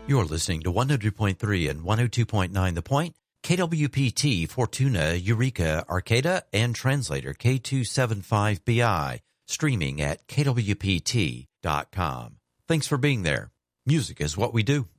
You're listening to 100.3 and 102.9 The Point, KWPT, Fortuna, Eureka, Arcata, and translator K275BI, streaming at kwpt.com. Thanks for being there. Music is what we do.